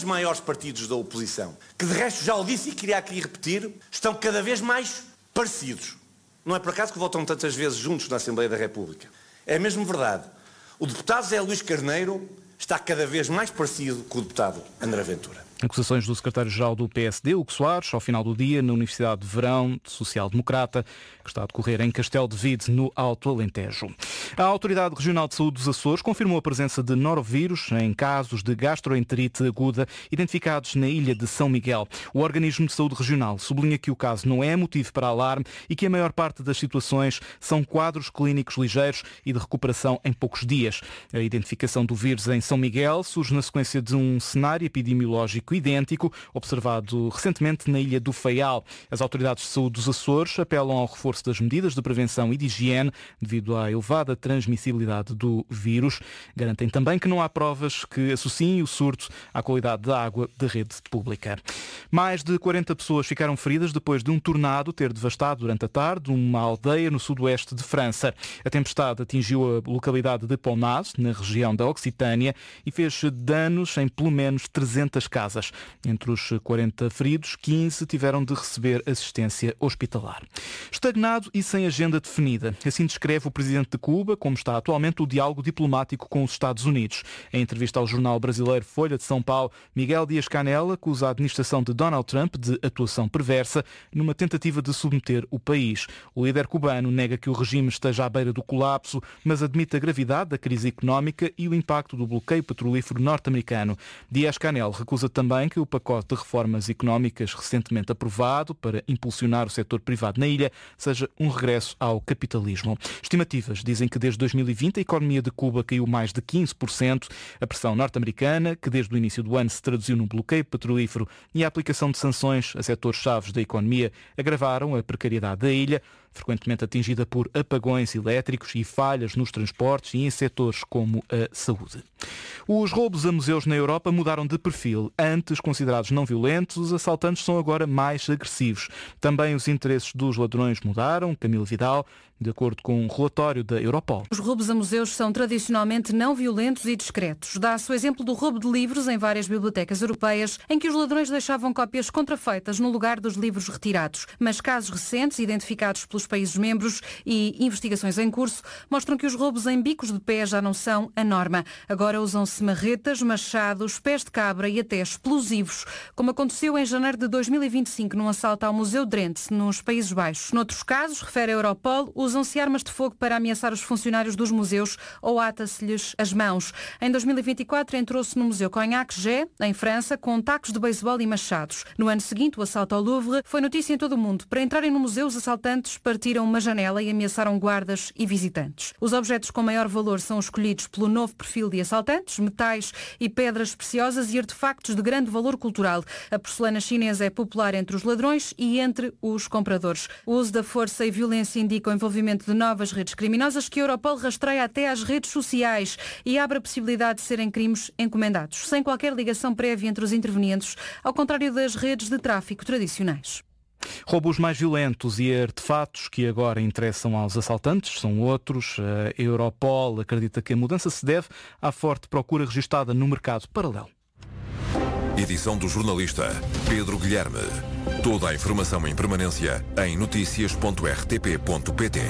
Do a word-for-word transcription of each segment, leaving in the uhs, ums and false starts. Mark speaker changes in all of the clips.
Speaker 1: maiores partidos da oposição, que de resto já o disse e queria aqui repetir, estão cada vez mais parecidos. Não é por acaso que votam tantas vezes juntos na Assembleia da República. É mesmo verdade. O deputado Zé Luís Carneiro está cada vez mais parecido com o deputado André Ventura.
Speaker 2: Acusações do secretário-geral do P S D, Hugo Soares, ao final do dia, na Universidade de Verão, social-democrata, que está a decorrer em Castelo de Vide, no Alto Alentejo. A Autoridade Regional de Saúde dos Açores confirmou a presença de norovírus em casos de gastroenterite aguda identificados na ilha de São Miguel. O organismo de saúde regional sublinha que o caso não é motivo para alarme e que a maior parte das situações são quadros clínicos ligeiros e de recuperação em poucos dias. A identificação do vírus em São Miguel surge na sequência de um cenário epidemiológico idêntico, observado recentemente na ilha do Faial. As autoridades de saúde dos Açores apelam ao reforço das medidas de prevenção e de higiene devido à elevada transmissibilidade do vírus. Garantem também que não há provas que associem o surto à qualidade da água da rede pública. Mais de quarenta pessoas ficaram feridas depois de um tornado ter devastado durante a tarde uma aldeia no sudoeste de França. A tempestade atingiu a localidade de Pommaz, na região da Occitânia, e fez danos em pelo menos trezentas casas. Entre os quarenta feridos, quinze tiveram de receber assistência hospitalar. Estagnado e sem agenda definida. Assim descreve o presidente de Cuba como está atualmente o diálogo diplomático com os Estados Unidos. Em entrevista ao jornal brasileiro Folha de São Paulo, Miguel Díaz-Canel acusa a administração de Donald Trump de atuação perversa numa tentativa de submeter o país. O líder cubano nega que o regime esteja à beira do colapso, mas admite a gravidade da crise económica e o impacto do bloqueio petrolífero norte-americano. Díaz-Canel recusa também que o pacote de reformas económicas recentemente aprovado para impulsionar o setor privado na ilha seja um regresso ao capitalismo. Estimativas dizem que desde dois mil e vinte a economia de Cuba caiu mais de quinze por cento. A pressão norte-americana, que desde o início do ano se traduziu num bloqueio petrolífero, e a aplicação de sanções a setores-chave da economia agravaram a precariedade da ilha, frequentemente atingida por apagões elétricos e falhas nos transportes e em setores como a saúde. Os roubos a museus na Europa mudaram de perfil. Antes considerados não violentos, os assaltantes são agora mais agressivos. Também os interesses dos ladrões mudaram. Camilo Vidal, de acordo com um relatório da Europol.
Speaker 3: Os roubos a museus são tradicionalmente não violentos e discretos. Dá-se o exemplo do roubo de livros em várias bibliotecas europeias, em que os ladrões deixavam cópias contrafeitas no lugar dos livros retirados. Mas casos recentes, identificados pelos países-membros e investigações em curso, mostram que os roubos em bicos de pé já não são a norma. Agora usam-se marretas, machados, pés de cabra e até explosivos, como aconteceu em janeiro de dois mil e vinte e cinco num assalto ao Museu Drenthe, nos Países Baixos. Noutros casos, refere a Europol, usam-se armas de fogo para ameaçar os funcionários dos museus ou ata-se-lhes as mãos. Em dois mil e vinte e quatro entrou-se no Museu Cognac-Gé, em França, com tacos de beisebol e machados. No ano seguinte, o assalto ao Louvre foi notícia em todo o mundo. Para entrarem no museu, os assaltantes partiram uma janela e ameaçaram guardas e visitantes. Os objetos com maior valor são escolhidos pelo novo perfil de assaltantes, metais e pedras preciosas e artefactos de grande valor cultural. A porcelana chinesa é popular entre os ladrões e entre os compradores. O uso da força e violência indica o envolvimento de novas redes criminosas que a Europol rastreia até às redes sociais e abre a possibilidade de serem crimes encomendados, sem qualquer ligação prévia entre os intervenientes, ao contrário das redes de tráfico tradicionais.
Speaker 2: Roubos mais violentos e artefatos que agora interessam aos assaltantes são outros. A Europol acredita que a mudança se deve à forte procura registada no mercado paralelo.
Speaker 4: Edição do jornalista Pedro Guilherme. Toda a informação em permanência em notícias ponto r t p ponto p t.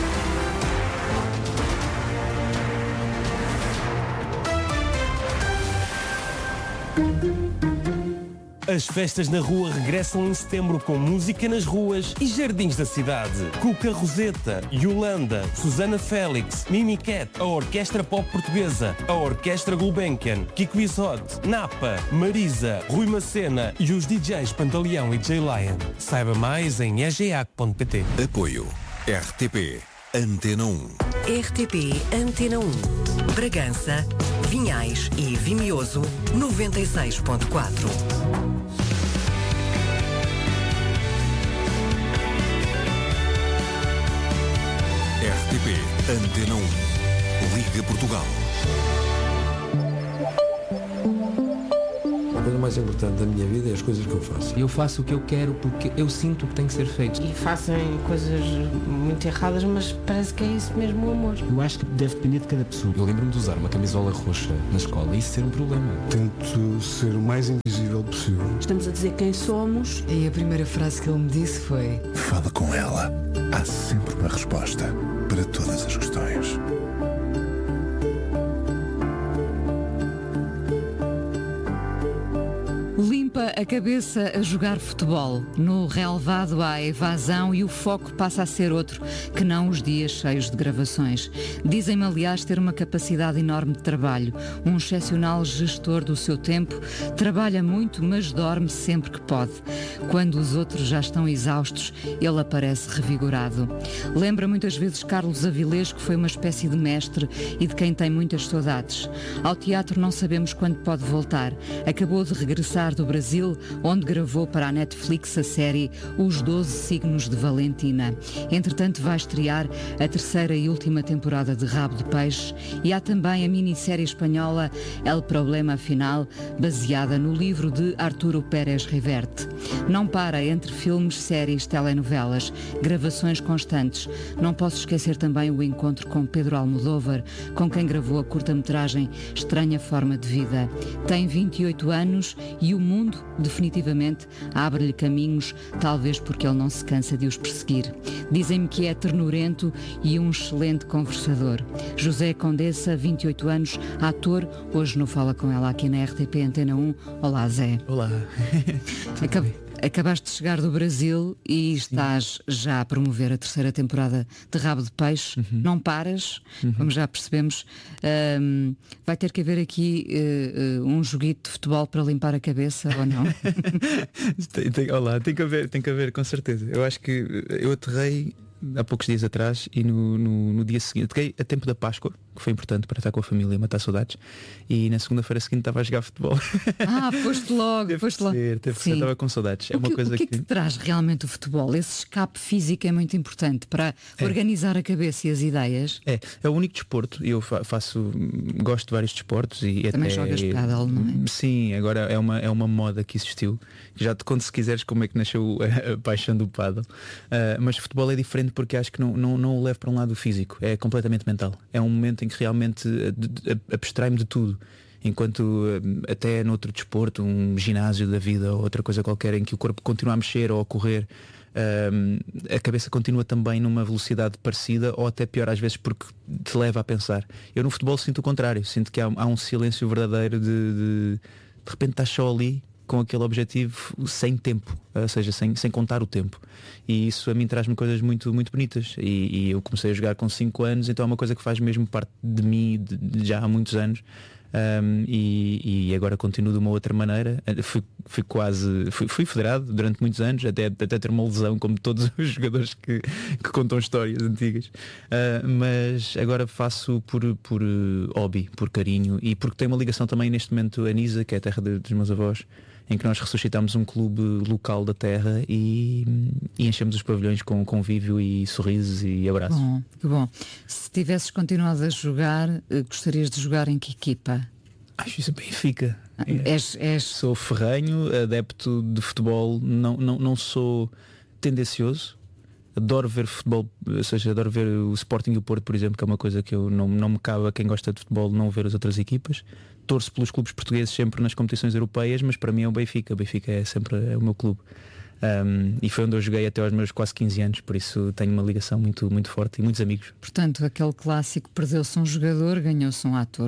Speaker 5: As festas na rua regressam em setembro com música nas ruas e jardins da cidade. Cuca Roseta, Yolanda, Susana Félix, Mimi Cat, a Orquestra Pop Portuguesa, a Orquestra Gulbenkian, Kiko Isote, Napa, Marisa, Rui Macena e os D Js Pantaleão e J-Lion. Saiba mais em e g a c ponto p t.
Speaker 4: Apoio R T P Antena um.
Speaker 6: R T P Antena um. Bragança, Vinhais e Vimioso noventa e seis ponto quatro.
Speaker 4: R T P Antena um. Liga Portugal.
Speaker 7: A coisa mais importante da minha vida é as coisas que eu faço.
Speaker 8: Eu faço o que eu quero porque eu sinto que tem que ser feito.
Speaker 9: E fazem coisas muito erradas, mas parece que é isso mesmo o amor.
Speaker 8: Eu acho que deve depender de cada pessoa.
Speaker 10: Eu lembro-me de usar uma camisola roxa na escola e isso ser um problema.
Speaker 11: Tento ser o mais invisível possível.
Speaker 9: Estamos a dizer quem somos.
Speaker 12: E a primeira frase que ele me disse foi:
Speaker 13: fala com ela. Há sempre uma resposta para todas as questões.
Speaker 3: Limpa a cabeça a jogar futebol. No relevado há evasão e o foco passa a ser outro, que não os dias cheios de gravações. Dizem-me, aliás, ter uma capacidade enorme de trabalho. Um excepcional gestor do seu tempo. Trabalha muito, mas dorme sempre que pode. Quando os outros já estão exaustos, ele aparece revigorado. Lembra muitas vezes Carlos Avilés, que foi uma espécie de mestre e de quem tem muitas saudades. Ao teatro não sabemos quando pode voltar. Acabou de regressar do Brasil, onde gravou para a Netflix a série Os doze Signos de Valentina. Entretanto, vai estrear a terceira e última temporada de Rabo de Peixe e há também a minissérie espanhola El Problema Final, baseada no livro de Arturo Pérez Reverte. Não para entre filmes, séries, telenovelas, gravações constantes. Não posso esquecer também o encontro com Pedro Almodóvar, com quem gravou a curta-metragem Estranha Forma de Vida. Tem vinte e oito anos e o mundo, definitivamente, abre-lhe caminhos, talvez porque ele não se cansa de os perseguir. Dizem-me que é ternurento e um excelente conversador. José Condessa, vinte e oito anos, ator, hoje no Fala Com Ela aqui na R T P Antena um. Olá, Zé.
Speaker 2: Olá.
Speaker 3: Acab Acabaste de chegar do Brasil e estás Sim. já a promover a terceira temporada de Rabo de Peixe. Uhum. Não paras, uhum. como já percebemos. Um, vai ter que haver aqui uh, uh, um joguito de futebol para limpar a cabeça, ou não?
Speaker 2: tem, tem, olá, tem que haver, tem que haver, com certeza. Eu acho que eu aterrei há poucos dias atrás e no, no, no dia seguinte, fiquei a tempo da Páscoa, que foi importante para estar com a família e matar saudades, e na segunda-feira seguinte estava a jogar futebol.
Speaker 3: Ah, foste logo, teve foste logo.
Speaker 2: Ser, teve Sim. Estava com saudades. É
Speaker 3: o que,
Speaker 2: uma coisa
Speaker 3: o que,
Speaker 2: que...
Speaker 3: é que te traz realmente o futebol? Esse escape físico é muito importante para é. organizar a cabeça e as ideias.
Speaker 2: É, é o único desporto, eu faço, gosto de vários desportos e
Speaker 3: também
Speaker 2: até...
Speaker 3: jogas pádel, não é?
Speaker 2: Sim, agora é uma, é uma moda que existiu. Já te conto, se quiseres, como é que nasceu a, a paixão do pádel. Uh, mas o futebol é diferente porque acho que não, não, não o levo para um lado físico, é completamente mental. É um momento em que realmente abstrai-me de tudo. Enquanto até noutro desporto, um ginásio da vida ou outra coisa qualquer em que o corpo continua a mexer ou a correr, um, a cabeça continua também numa velocidade parecida ou até pior às vezes porque te leva a pensar. Eu no futebol sinto o contrário, sinto que há, há um silêncio verdadeiro de, de de repente estás só ali com aquele objetivo sem tempo, ou seja, sem, sem contar o tempo. E isso a mim traz-me coisas muito, muito bonitas. E, e eu comecei a jogar com cinco anos, então é uma coisa que faz mesmo parte de mim de, de já há muitos anos. Um, e, e agora continuo de uma outra maneira. Fui, fui quase fui, fui federado durante muitos anos, até, até ter uma lesão, como todos os jogadores que, que contam histórias antigas. Uh, mas agora faço por, por uh, hobby, por carinho e porque tenho uma ligação também neste momento a Nisa, que é a terra de, dos meus avós, em que nós ressuscitamos um clube local da terra e, e enchemos os pavilhões com convívio e sorrisos e abraços.
Speaker 3: Bom, que bom. Se tivesses continuado a jogar, gostarias de jogar em que equipa?
Speaker 2: Acho isso Benfica.
Speaker 3: És, és...
Speaker 2: Sou ferrenho, adepto de futebol, não, não, não sou tendencioso. Adoro ver futebol, ou seja, adoro ver o Sporting e o Porto, por exemplo, que é uma coisa que eu não, não me cabe a quem gosta de futebol não ver as outras equipas. Torço pelos clubes portugueses sempre nas competições europeias, mas para mim é o Benfica. O Benfica é sempre é o meu clube. Um, e foi onde eu joguei até aos meus quase quinze anos, por isso tenho uma ligação muito, muito forte e muitos amigos.
Speaker 3: Portanto, aquele clássico, perdeu-se um jogador, ganhou-se um ator.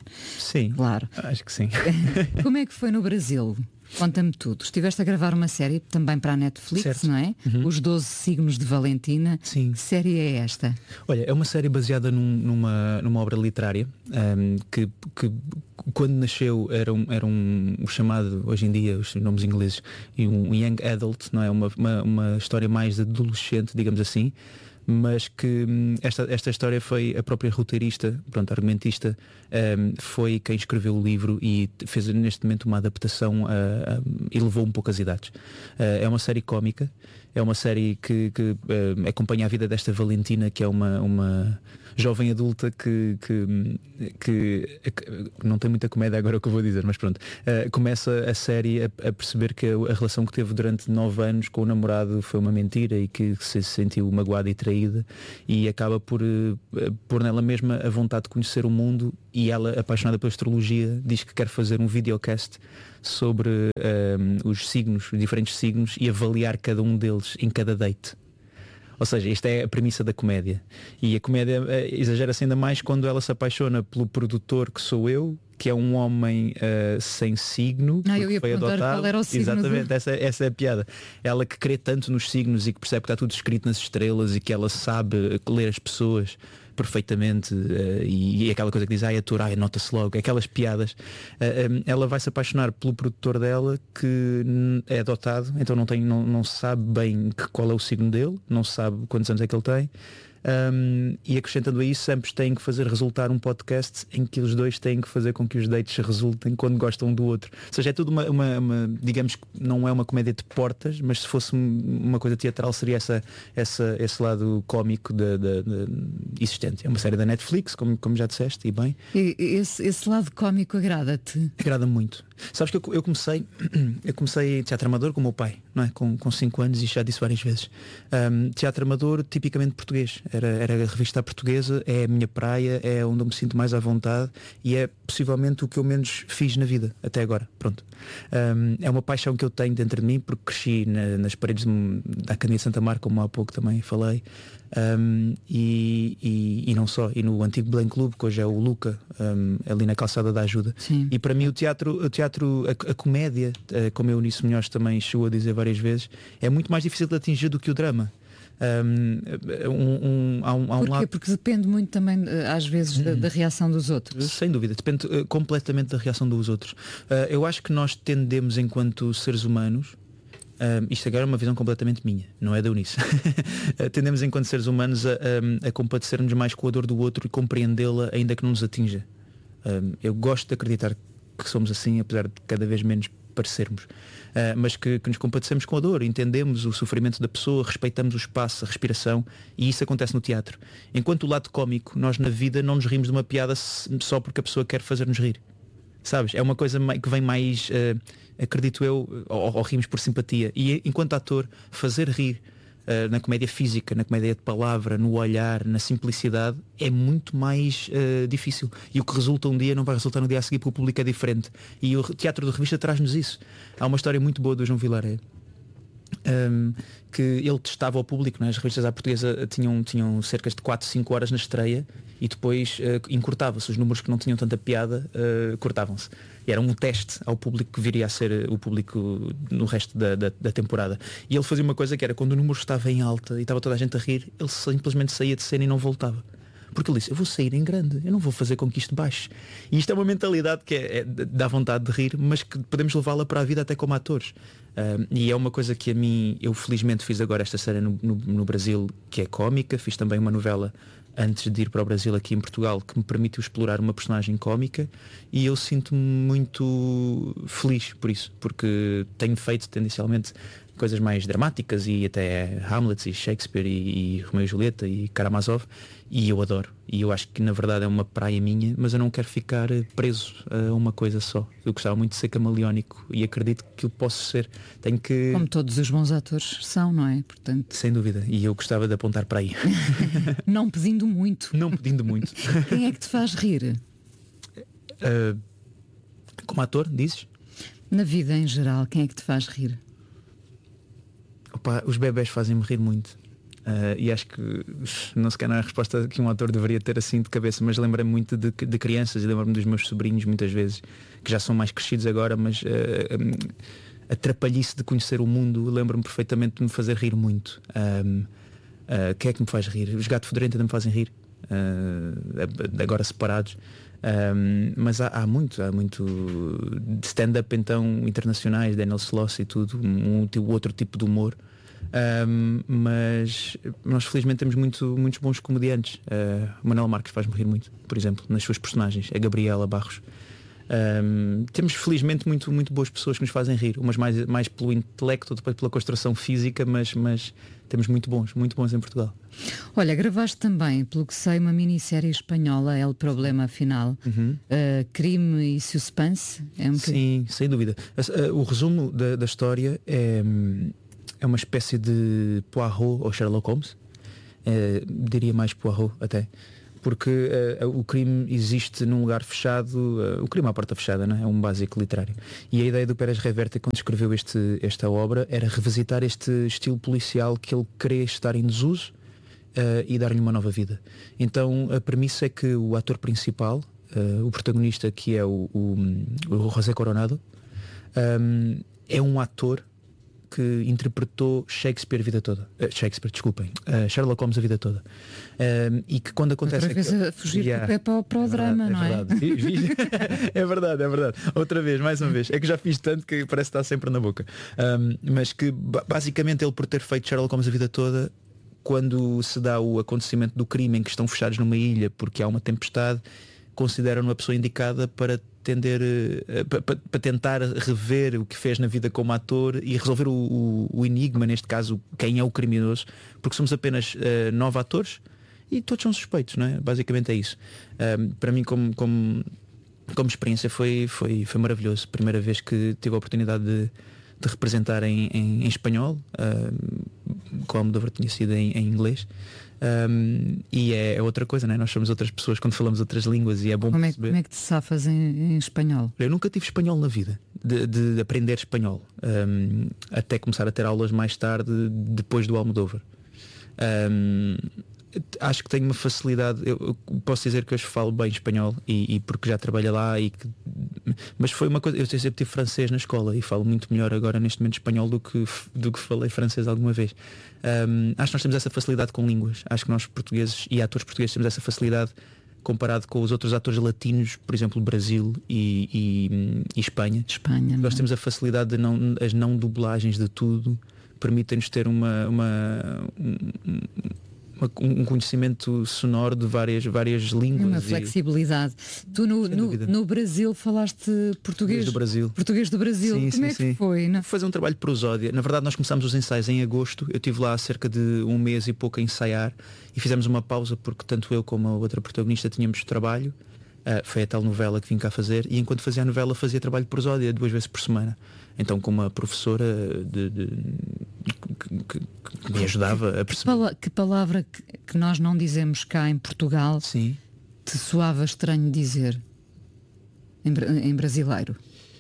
Speaker 2: Sim,
Speaker 3: claro.
Speaker 2: Acho que sim.
Speaker 3: Como é que foi no Brasil? Conta-me tudo. Estiveste a gravar uma série também para a Netflix, certo. Não é? Uhum. Os doze Signos de Valentina.
Speaker 2: Sim.
Speaker 3: Que série é esta?
Speaker 2: Olha, é uma série baseada num, numa, numa obra literária um, que, que quando nasceu era um, era um, um chamado, hoje em dia, os nomes ingleses, um young adult, não é? Uma, uma, uma história mais adolescente, digamos assim.
Speaker 14: mas que hum, esta, esta história foi a própria roteirista, pronto, argumentista, um, foi quem escreveu o livro e fez neste momento uma adaptação uh, uh, e levou um pouco as idades. Uh, é uma série cómica, é uma série que, que uh, acompanha a vida desta Valentina, que é uma, uma jovem adulta que, que, que, que não tem muita comédia agora o que eu vou dizer, mas pronto, uh, começa a série a, a perceber que a, a relação que teve durante nove anos com o namorado foi uma mentira e que se sentiu magoada e traída, e acaba por uh, pôr nela mesma a vontade de conhecer o mundo, e ela, apaixonada pela astrologia, diz que quer fazer um videocast sobre um, os signos, os diferentes signos, e avaliar cada um deles em cada date. Ou seja, esta é a premissa da comédia. E a comédia uh, exagera-se ainda mais quando ela se apaixona pelo produtor, que sou eu, que é um homem uh, sem signo,
Speaker 12: ah, eu ia
Speaker 14: foi adotado.
Speaker 12: Qual era o signo.
Speaker 14: Exatamente,
Speaker 12: do...
Speaker 14: essa, essa é a piada. Ela que crê tanto nos signos e que percebe que está tudo escrito nas estrelas e que ela sabe ler as pessoas perfeitamente, uh, e, e aquela coisa que diz, ai, ator, ai, anota-se logo, aquelas piadas. Uh, um, ela vai se apaixonar pelo produtor dela, que é adotado, então não, tem, não, não sabe bem que, qual é o signo dele, não sabe quantos anos é que ele tem. Um, e acrescentando a isso, ambos têm que fazer resultar um podcast em que os dois têm que fazer com que os dates resultem quando gostam um do outro. Ou seja, é tudo uma, uma, uma, digamos que não é uma comédia de portas, mas se fosse uma coisa teatral seria essa, essa, esse lado cómico de, de, de existente. É uma série da Netflix, como, como já disseste, e bem.
Speaker 12: E esse, esse lado cómico agrada-te?
Speaker 14: Agrada muito. Sabes que eu, eu comecei eu comecei teatro amador com o meu pai, não é? Com, com cinco anos, e já disse várias vezes. Um, teatro amador tipicamente português. Era, era a revista portuguesa, é a minha praia, é onde eu me sinto mais à vontade, e é possivelmente o que eu menos fiz na vida, até agora. Pronto. Um, é uma paixão que eu tenho dentro de mim, porque cresci na, nas paredes da Academia de Santa Marta, como há pouco também falei. Um, e, e, e não só, e no antigo Belém Clube, que hoje é o Luca, um, ali na calçada da Ajuda.
Speaker 12: Sim.
Speaker 14: E para mim o teatro, o teatro a, a comédia, como eu Eunice Munhoz também chegou a dizer várias vezes, é muito mais difícil de atingir do que o drama. Um, um, um, há um, há um
Speaker 12: Porquê?
Speaker 14: lado...
Speaker 12: Porque depende muito também, às vezes, da, da reação dos outros.
Speaker 14: Sem dúvida, depende uh, completamente da reação dos outros. Uh, eu acho que nós tendemos, enquanto seres humanos, Um, isto agora é uma visão completamente minha, não é da Eunice. Tendemos, enquanto seres humanos, a, a, a compadecer-nos mais com a dor do outro e compreendê-la, ainda que não nos atinja. Um, eu gosto de acreditar que somos assim, apesar de cada vez menos parecermos. Uh, mas que, que nos compadecemos com a dor, entendemos o sofrimento da pessoa, respeitamos o espaço, a respiração, e isso acontece no teatro. Enquanto o lado cómico, nós na vida não nos rimos de uma piada só porque a pessoa quer fazer-nos rir. Sabes? É uma coisa que vem mais, uh, acredito eu, ou, ou rimos por simpatia. E enquanto ator, fazer rir uh, na comédia física, na comédia de palavra, no olhar, na simplicidade, é muito mais uh, difícil. E o que resulta um dia não vai resultar no dia a seguir, porque o público é diferente. E o teatro de revista traz-nos isso. Há uma história muito boa do João Vilaré. Um, que ele testava ao público, não é? As revistas à portuguesa tinham, tinham cerca de quatro, cinco horas na estreia, e depois uh, encurtava-se. Os números que não tinham tanta piada uh, cortavam-se. E era um teste ao público que viria a ser o público no resto da, da, da temporada. E ele fazia uma coisa que era, quando o número estava em alta e estava toda a gente a rir, ele simplesmente saía de cena e não voltava. Porque ele disse, eu vou sair em grande, eu não vou fazer com que isto baixe. E isto é uma mentalidade que é, é, dá vontade de rir, mas que podemos levá-la para a vida até como atores. Um, e é uma coisa que a mim, eu felizmente fiz agora esta série no, no, no Brasil, que é cómica. Fiz também uma novela antes de ir para o Brasil, aqui em Portugal, que me permitiu explorar uma personagem cómica, e eu sinto-me muito feliz por isso, porque tenho feito tendencialmente coisas mais dramáticas, e até Hamlet e Shakespeare e, e Romeu e Julieta e Karamazov, e eu adoro, e eu acho que na verdade é uma praia minha, mas eu não quero ficar preso a uma coisa só. Eu gostava muito de ser camaleónico, e acredito que eu posso ser. Tenho que...
Speaker 12: Como todos os bons atores são, não é? Portanto...
Speaker 14: Sem dúvida, e eu gostava de apontar para aí.
Speaker 12: Não pedindo muito.
Speaker 14: Não pedindo muito.
Speaker 12: Quem é que te faz rir?
Speaker 14: Uh, como ator, dizes?
Speaker 12: Na vida em geral, quem é que te faz rir?
Speaker 14: Opa, os bebés fazem-me rir muito. Uh, e acho que não sequer não é a resposta que um ator deveria ter assim de cabeça, mas lembrei-me muito de, de crianças, e lembro-me dos meus sobrinhos muitas vezes, que já são mais crescidos agora, mas uh, um, a trapalhice de conhecer o mundo, lembro-me perfeitamente de me fazer rir muito. Um, uh, quem é que me faz rir? Os Gato Fedorento ainda me fazem rir, uh, agora separados. Um, mas há, há muito, há muito stand-up então internacionais, Daniel Sloss e tudo, um, um outro tipo de humor. Um, mas nós felizmente temos muito, muitos bons comediantes. Uh, o Manuel Marques faz-me rir muito, por exemplo, nas suas personagens, a Gabriela Barros. Um, temos felizmente muito, muito boas pessoas que nos fazem rir, umas mais, mais pelo intelecto, depois pela construção física, mas, mas temos muito bons, muito bons em Portugal.
Speaker 12: Olha, gravaste também, pelo que sei, uma minissérie espanhola, El Problema Final, uhum. uh, Crime e Suspense. É um
Speaker 14: Sim, sem dúvida. Uh, o resumo da, da história é, é uma espécie de Poirot ou Sherlock Holmes, uh, diria mais Poirot até. Porque uh, o crime existe num lugar fechado, uh, o crime à porta fechada, não é? É um básico literário. E a ideia do Pérez Reverte, quando escreveu este, esta obra, era revisitar este estilo policial que ele queria estar em desuso uh, e dar-lhe uma nova vida. Então a premissa é que o ator principal, uh, o protagonista, que é o, o, o José Coronado, um, é um ator que interpretou Shakespeare a vida toda. Uh, Shakespeare, desculpem. Uh, Sherlock Holmes a vida toda. Um, e que quando acontece...
Speaker 12: Outra vez aquilo, a fugir yeah, do pé para, para o é drama,
Speaker 14: verdade,
Speaker 12: não é?
Speaker 14: É? É verdade, é verdade. Outra vez, mais uma vez. É que já fiz tanto que parece estar sempre na boca. Um, mas que basicamente ele, por ter feito Sherlock Holmes a vida toda, quando se dá o acontecimento do crime em que estão fechados numa ilha porque há uma tempestade, consideram-no a pessoa indicada para tender para, para tentar rever o que fez na vida como ator e resolver o, o, o enigma, neste caso quem é o criminoso, porque somos apenas uh, nove atores e todos são suspeitos, não é? Basicamente é isso. Um, para mim como, como, como experiência foi, foi, foi maravilhoso. Primeira vez que tive a oportunidade de, de representar em, em, em espanhol, uh, como Almodóvar tinha sido em, em inglês. Um, e é, é outra coisa, não é? Nós somos outras pessoas quando falamos outras línguas e é bom
Speaker 12: como
Speaker 14: perceber.
Speaker 12: É, como é que te safas em, em espanhol?
Speaker 14: Eu nunca tive espanhol na vida, de, de aprender espanhol, um, até começar a ter aulas mais tarde, depois do Almodóvar. Um, acho que tenho uma facilidade, eu, eu posso dizer que hoje falo bem espanhol e, e porque já trabalho lá e que, mas foi uma coisa, eu sempre tive francês na escola e falo muito melhor agora neste momento espanhol do que, do que falei francês alguma vez. Um, acho que nós temos essa facilidade com línguas, acho que nós portugueses e atores portugueses temos essa facilidade comparado com os outros atores latinos, por exemplo Brasil e, e, e Espanha.
Speaker 12: Espanha
Speaker 14: nós temos a facilidade de não, as não dublagens de tudo permitem-nos ter uma, uma um, um conhecimento sonoro de várias, várias línguas.
Speaker 12: Uma flexibilidade. E... Tu no, no, no Brasil falaste português
Speaker 14: do Brasil.
Speaker 12: Português do Brasil.
Speaker 14: Sim,
Speaker 12: Como
Speaker 14: sim,
Speaker 12: é que
Speaker 14: sim.
Speaker 12: foi? Não?
Speaker 14: Fazer um trabalho prosódia. Na verdade nós começámos os ensaios em agosto. Eu estive lá há cerca de um mês e pouco a ensaiar e fizemos uma pausa porque tanto eu como a outra protagonista tínhamos trabalho. Uh, foi a tal novela que vim cá fazer e enquanto fazia a novela fazia trabalho prosódia duas vezes por semana. Então com uma professora de, de, que, que, que me ajudava a perceber.
Speaker 12: Que, pala- que palavra que, que nós não dizemos cá em Portugal
Speaker 14: Sim.
Speaker 12: te soava estranho dizer em, em brasileiro?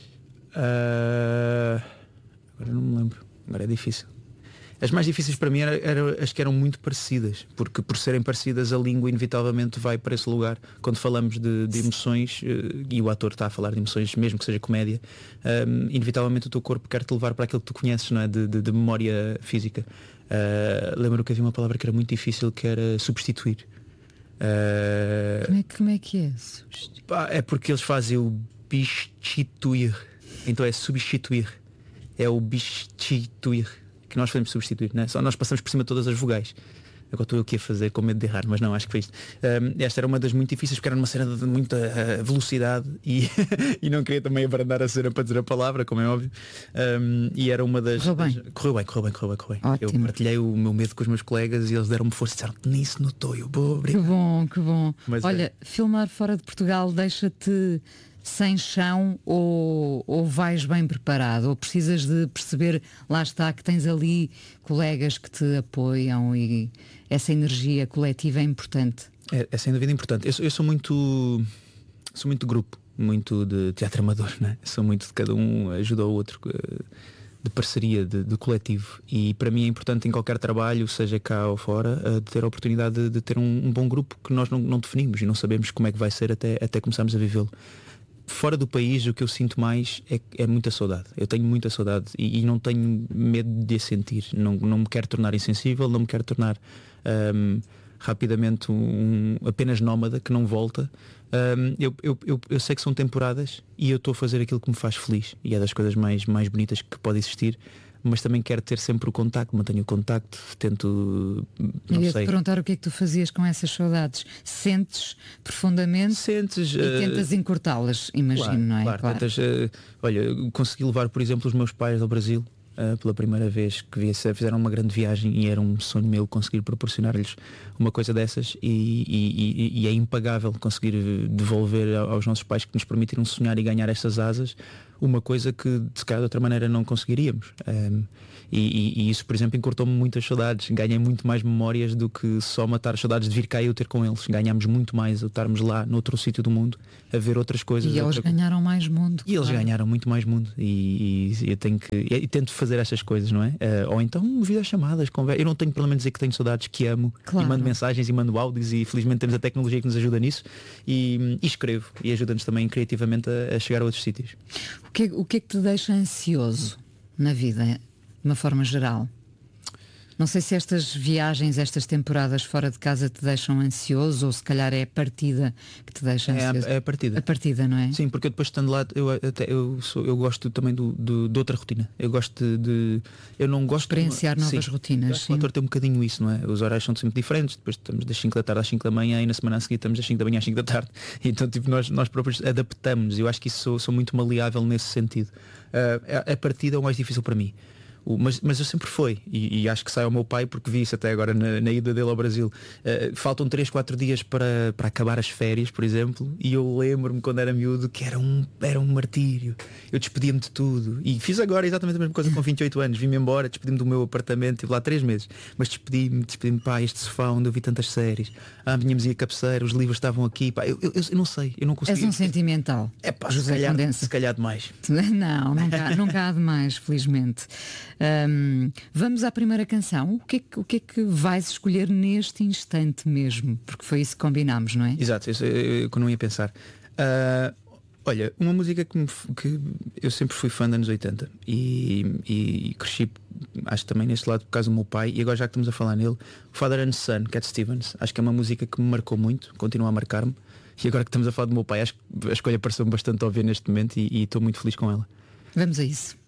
Speaker 14: Uh, agora não me lembro. Agora é difícil. As mais difíceis para mim eram era as que eram muito parecidas, porque por serem parecidas a língua inevitavelmente vai para esse lugar. Quando falamos de, de emoções, e o ator está a falar de emoções, mesmo que seja comédia, um, inevitavelmente o teu corpo quer te levar para aquilo que tu conheces, não é? de, de, de memória física. Uh, lembro que havia uma palavra que era muito difícil, que era substituir. Uh,
Speaker 12: como, é, como é que é?
Speaker 14: Pá, é porque eles fazem o bistituir. Então é substituir. É o bistituir que nós fazemos substituir, né? Só nós passamos por cima de todas as vogais. Agora estou eu aqui a fazer com medo de errar, mas não, acho que foi isto. Um, esta era uma das muito difíceis porque era numa cena de muita uh, velocidade e, e não queria também abrandar a cena para dizer a palavra, como é óbvio. Um, e era uma das
Speaker 12: correu bem.
Speaker 14: das... Correu bem, correu bem, correu bem, correu bem.
Speaker 12: Ótimo.
Speaker 14: Eu partilhei o meu medo com os meus colegas e eles deram-me força e disseram que nisso notou, eu vou abrir.
Speaker 12: Que bom, que bom.
Speaker 14: Mas
Speaker 12: olha,
Speaker 14: é.
Speaker 12: filmar fora de Portugal deixa-te sem chão ou, ou vais bem preparado? Ou precisas de perceber, lá está, que tens ali colegas que te apoiam e essa energia coletiva é importante?
Speaker 14: É, é sem dúvida importante. Eu, eu sou muito sou muito grupo, muito de teatro amador, né? Sou muito de cada um ajuda o outro, de parceria, de, de coletivo. E para mim é importante em qualquer trabalho, seja cá ou fora, de ter a oportunidade de, de ter um, um bom grupo que nós não, não definimos e não sabemos como é que vai ser até, até começarmos a vivê-lo. Fora do país o que eu sinto mais é, é muita saudade. Eu tenho muita saudade e, e não tenho medo de a sentir. Não, não me quero tornar insensível, não me quero tornar um, rapidamente um, apenas nómada que não volta. Um, eu, eu, eu, eu sei que são temporadas e eu estou a fazer aquilo que me faz feliz e é das coisas mais, mais bonitas que pode existir. mas também quero ter sempre o contacto, mantenho o contacto, tento, não
Speaker 12: Eu ia
Speaker 14: sei.
Speaker 12: te perguntar o que é que tu fazias com essas saudades. Sentes profundamente
Speaker 14: Sentes,
Speaker 12: e
Speaker 14: uh,
Speaker 12: tentas encurtá-las, imagino,
Speaker 14: claro,
Speaker 12: não é?
Speaker 14: Claro,
Speaker 12: Claro.
Speaker 14: tentas, uh, olha, consegui levar, por exemplo, os meus pais ao Brasil. Uh, pela primeira vez que vi, fizeram uma grande viagem e era um sonho meu conseguir proporcionar-lhes uma coisa dessas e, e, e, e é impagável conseguir devolver aos nossos pais que nos permitiram sonhar e ganhar estas asas uma coisa que se calhar de outra maneira não conseguiríamos. Um, e, e, e isso, por exemplo, encurtou-me muitas saudades. Ganhei muito mais memórias do que só matar as saudades de vir cá e eu ter com eles. Ganhámos muito mais ao estarmos lá noutro sítio do mundo a ver outras coisas.
Speaker 12: E eles
Speaker 14: outra...
Speaker 12: ganharam mais mundo.
Speaker 14: E eles
Speaker 12: claro.
Speaker 14: ganharam muito mais mundo e, e eu tenho que e, e tento fazer estas coisas, não é? Uh, ou então videochamadas, conversa. Eu não tenho problema em dizer que tenho saudades, que amo,
Speaker 12: claro.
Speaker 14: E mando mensagens e mando áudios e felizmente temos a tecnologia que nos ajuda nisso e, e escrevo e ajuda-nos também criativamente a, a chegar a outros sítios.
Speaker 12: O que, é, o que é que te deixa ansioso na vida, de uma forma geral? Não sei se estas viagens, estas temporadas fora de casa te deixam ansioso ou se calhar é a partida que te deixa ansioso.
Speaker 14: É a, é a partida.
Speaker 12: A partida, não é?
Speaker 14: Sim, porque eu depois estando lá eu, até, eu, sou, eu gosto também do, do, de outra rotina. Eu gosto de, de eu não gosto
Speaker 12: experienciar
Speaker 14: de,
Speaker 12: novas
Speaker 14: sim,
Speaker 12: rotinas.
Speaker 14: O ator tem um bocadinho isso, não é? Os horários são sempre diferentes, depois estamos das cinco da tarde às cinco da manhã e na semana a seguir estamos das cinco da manhã às cinco da tarde. Então tipo, nós, nós próprios adaptamos. Eu acho que isso sou, sou muito maleável nesse sentido. Uh, a, a partida é o mais difícil para mim. O, mas, mas eu sempre fui e, e acho que sai ao meu pai porque vi isso até agora na, na ida dele ao Brasil. Uh, faltam três, quatro dias para, para acabar as férias, por exemplo, e eu lembro-me quando era miúdo que era um, era um martírio. Eu despedia-me de tudo e fiz agora exatamente a mesma coisa com vinte e oito anos. Vim-me embora, despedi-me do meu apartamento, estive lá três meses, mas despedi-me, despedi-me, pá, este sofá onde eu vi tantas séries, a minha mesinha cabeceira, os livros estavam aqui, pá, eu, eu, eu não sei, eu não consegui.
Speaker 12: És um sentimental.
Speaker 14: É pá,
Speaker 12: José
Speaker 14: se calhar,
Speaker 12: Condensa.
Speaker 14: se calhar demais.
Speaker 12: Não, nunca, nunca há demais, felizmente. Um, vamos à primeira canção. O que, é que, o que é que vais escolher neste instante mesmo? Porque foi isso que combinámos, não é?
Speaker 14: Exato, eu, eu, eu não ia pensar. Uh, olha, uma música que, me, que eu sempre fui fã dos anos oitenta e, e cresci, acho que também neste lado por causa do meu pai, e agora já que estamos a falar nele, Father and Son, Cat Stevens, acho que é uma música que me marcou muito, continua a marcar-me, e agora que estamos a falar do meu pai, acho que a escolha pareceu-me bastante óbvia neste momento e estou muito feliz com ela.
Speaker 12: Vamos a isso.